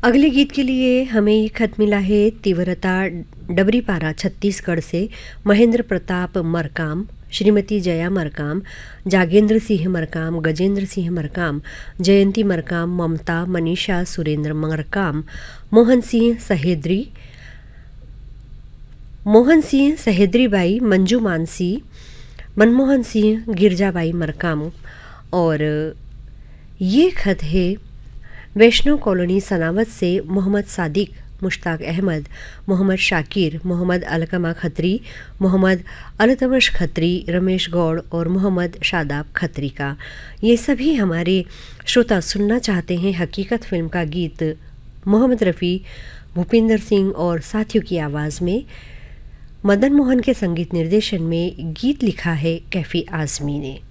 अगले गीत के लिए हमें ये खत मिला है तीव्रता डबरीपारा छत्तीसगढ़ से महेंद्र प्रताप मरकाम, श्रीमती जया मरकाम, जागेंद्र सिंह मरकाम, गजेंद्र सिंह मरकाम, जयंती मरकाम, ममता, मनीषा, सुरेंद्र मरकाम, मोहन सिंह सहेद्रीबाई, मंजू मानसी, मनमोहन सिंह, गिरजाबाई मरकाम। और ये खत है वैष्णव कॉलोनी सनावत से मोहम्मद सादिक, मुश्ताक अहमद, मोहम्मद शाकिर, मोहम्मद अलकमा खत्री, मोहम्मद अलतमश खत्री, रमेश गौड़ और मोहम्मद शादाब खत्री का। ये सभी हमारे श्रोता सुनना चाहते हैं हकीकत फिल्म का गीत मोहम्मद रफ़ी, भूपिंदर सिंह और साथियों की आवाज़ में। मदन मोहन के संगीत निर्देशन में गीत लिखा है कैफ़ी आज़मी ने।